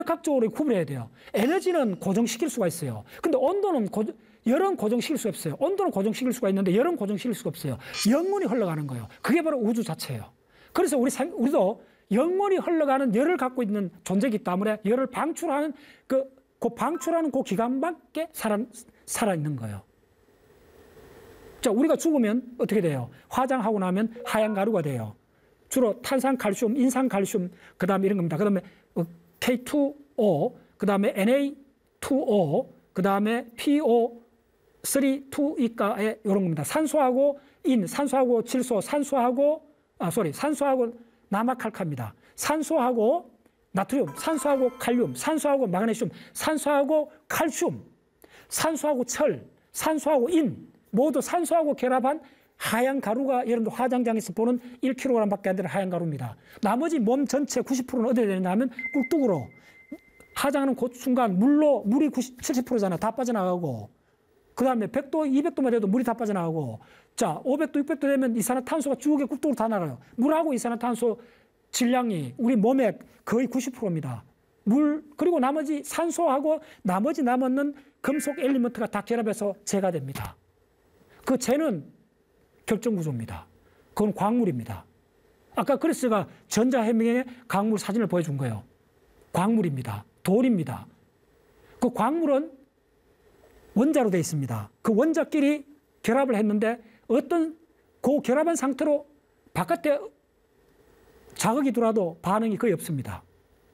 각적으로 구분해야 돼요. 에너지는 고정시킬 수가 있어요. 근데 온도는 열은 고정시킬 수 없어요. 온도는 고정시킬 수가 있는데 열은 고정시킬 수가 없어요. 영원히 흘러가는 거예요. 그게 바로 우주 자체예요. 그래서 우리도 영원히 흘러가는 열을 갖고 있는 존재이기 때문에 열을 방출하는 그 방출하는 그 기간밖에 살아있는 거예요. 자, 우리가 죽으면 어떻게 돼요? 화장하고 나면 하얀 가루가 돼요. 주로 탄산, 칼슘, 인산, 칼슘, 그 다음에 이런 겁니다. 그 다음에 K2O, 그 다음에 Na2O, 그 다음에 PO3, 2이가에 이런 겁니다. 산소하고 산소하고 질소, 산소하고 나마칼카입니다. 산소하고 나트륨, 산소하고 칼륨, 산소하고 마그네슘, 산소하고 칼슘, 산소하고 철, 산소하고 인, 모두 산소하고 결합한 하얀 가루가 여러분들 화장장에서 보는 1kg밖에 안 되는 하얀 가루입니다. 나머지 몸 전체 90%는 어디에 되느냐면 꿀뚝으로 화장하는 그 순간 물이 70%잖아. 다 빠져나가고 그 다음에 100도, 200도만 돼도 물이 다 빠져나가고 자 500도, 600도 되면 이산화탄소가 쭉에 꿀뚝으로 다 나가요. 물하고 이산화탄소 질량이 우리 몸의 거의 90%입니다. 그리고 나머지 산소하고 나머지 남았는 금속 엘리먼트가 다 결합해서 재가 됩니다. 그 재는 결정구조입니다. 그건 광물입니다. 아까 그리스가 전자해명의 광물 사진을 보여준 거예요. 광물입니다. 돌입니다. 그 광물은 원자로 되어 있습니다. 그 원자끼리 결합을 했는데 어떤 그 결합한 상태로 바깥에 자극이 들어와도 반응이 거의 없습니다.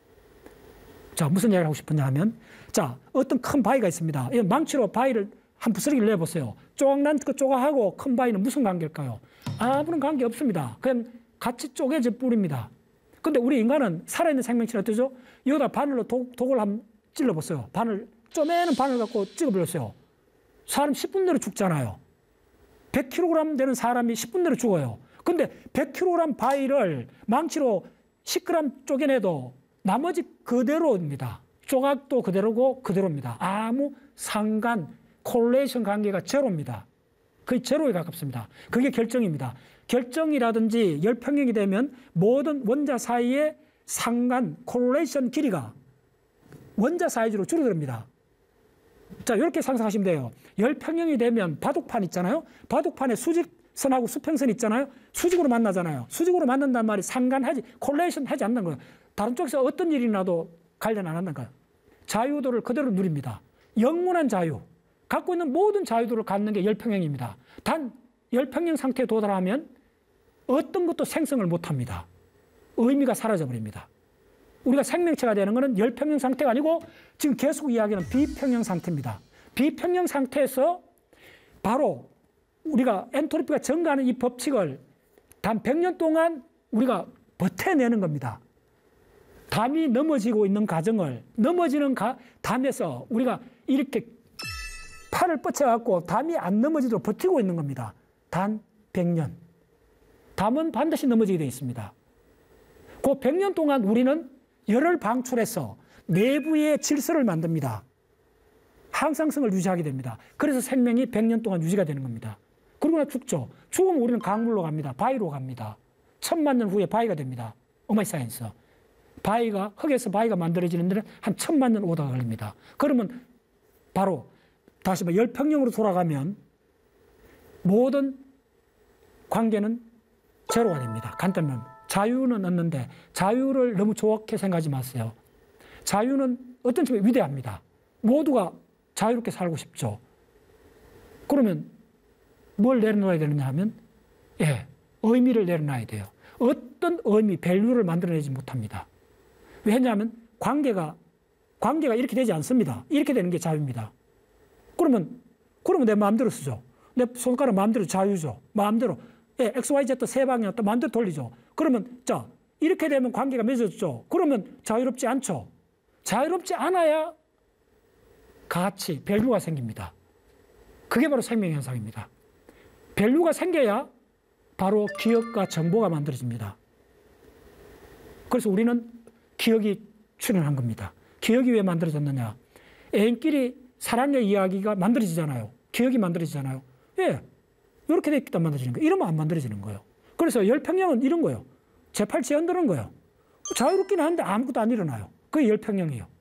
자, 무슨 이야기를 하고 싶었냐 하면 자, 어떤 큰 바위가 있습니다. 이 망치로 바위를 한 부스러기를 내보세요. 쪼각난 그 쪼각하고 큰 바위는 무슨 관계일까요? 아무런 관계 없습니다. 그냥 같이 쪼개질 뿐입니다. 근데 우리 인간은 살아있는 생명체는 어떠죠? 여기다 바늘로 독을 한번 찔러보세요. 쪼매는 바늘 갖고 찍어버렸어요. 사람 10분 내로 죽잖아요. 100kg 되는 사람이 10분 내로 죽어요. 근데 100kg 바위를 망치로 10g 쪼개내도 나머지 그대로입니다. 조각도 그대로고 그대로입니다. 아무 콜레이션 관계가 제로입니다. 거의 제로에 가깝습니다. 그게 결정입니다. 결정이라든지 열평형이 되면 모든 원자 사이의 콜레이션 길이가 원자 사이즈로 줄어듭니다. 자, 이렇게 상상하시면 돼요. 열평형이 되면 바둑판 있잖아요. 바둑판에 수직선하고 수평선 있잖아요. 수직으로 만나잖아요. 수직으로 만난단 말이 콜레이션 하지 않는 거예요. 다른 쪽에서 어떤 일이 나도 관련 안 한다는 거예요. 자유도를 그대로 누립니다. 영원한 자유. 갖고 있는 모든 자유도를 갖는 게 열평형입니다. 단 열평형 상태에 도달하면 어떤 것도 생성을 못합니다. 의미가 사라져버립니다. 우리가 생명체가 되는 것은 열평형 상태가 아니고 지금 계속 이야기하는 비평형 상태입니다. 비평형 상태에서 바로 우리가 엔트로피가 증가하는 이 법칙을 단 100년 동안 우리가 버텨내는 겁니다. 담이 넘어지고 있는 과정을 넘어지는 담에서 우리가 이렇게 팔을 뻗쳐갖고 담이 안 넘어지도록 버티고 있는 겁니다. 단 100년. 담은 반드시 넘어지게 되어 있습니다. 그 100년 동안 우리는 열을 방출해서 내부의 질서를 만듭니다. 항상성을 유지하게 됩니다. 그래서 생명이 100년 동안 유지가 되는 겁니다. 그러고 나 죽죠. 죽으면 우리는 강물로 갑니다. 바위로 갑니다. 1000만 년 후에 바위가 됩니다. 오마이사이언스. 흙에서 바위가 만들어지는 데는 한 1000만 년 오다가 걸립니다. 그러면 바로 다시 열평형으로 돌아가면 모든 관계는 제로가 됩니다. 간단하면 자유는 얻는데 자유를 너무 좋게 생각하지 마세요. 자유는 어떤 측면에 위대합니다. 모두가 자유롭게 살고 싶죠. 그러면 뭘 내려놔야 되느냐 하면 의미를 내려놔야 돼요. 어떤 밸류를 만들어내지 못합니다. 왜냐하면 관계가 이렇게 되지 않습니다. 이렇게 되는 게 자유입니다. 그러면 내 마음대로 쓰죠. 내 손가락 마음대로 자유죠. 마음대로 X, Y, Z 세 방향 또 마음대로 돌리죠. 그러면 이렇게 되면 관계가 맺어졌죠. 그러면 자유롭지 않죠. 자유롭지 않아야 가치, 밸류가 생깁니다. 그게 바로 생명현상입니다. 밸류가 생겨야 바로 기억과 정보가 만들어집니다. 그래서 우리는 기억이 출현한 겁니다. 기억이 왜 만들어졌느냐. 애인끼리 사랑의 이야기가 만들어지잖아요. 기억이 만들어지잖아요. 이렇게 돼 있다 만들어지는 거예요. 이러면 안 만들어지는 거예요. 그래서 열평형은 이런 거예요. 제 팔찌 흔드는 거예요. 자유롭긴 한데 아무것도 안 일어나요. 그게 열평형이에요.